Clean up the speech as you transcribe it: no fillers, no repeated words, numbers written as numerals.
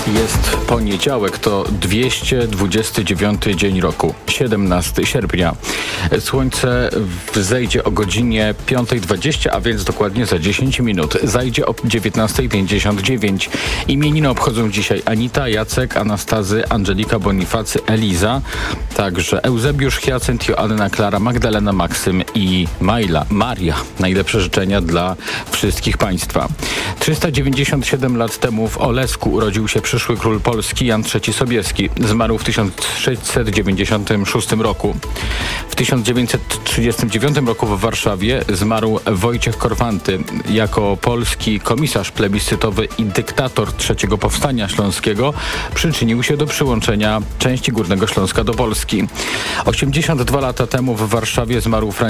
Jest poniedziałek, to 229 dzień roku, 17 sierpnia. Słońce wzejdzie o godzinie 5:20, a więc dokładnie za 10 minut. Zajdzie o 19:59. Imieniny obchodzą dzisiaj Anita, Jacek, Anastazy, Angelika, Bonifacy, Eliza, także Eusebiusz, Hyacynt, Joanna, Klara, Magdalena, Maksym i Maria. Najlepsze życzenia dla wszystkich Państwa. 397 lat temu w Olesku urodził się przyszły król Polski Jan III Sobieski. Zmarł w 1696 roku. W 1939 roku w Warszawie zmarł Wojciech Korfanty. Jako polski komisarz plebiscytowy i dyktator III Powstania Śląskiego przyczynił się do przyłączenia części Górnego Śląska do Polski. 82 lata temu w Warszawie zmarł